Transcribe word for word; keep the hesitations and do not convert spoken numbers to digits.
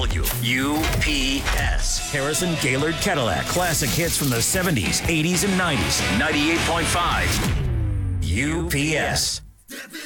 W, U P S. Harrison Gaylord Cadillac. Classic hits from the seventies, eighties, and nineties. ninety-eight point five U P S.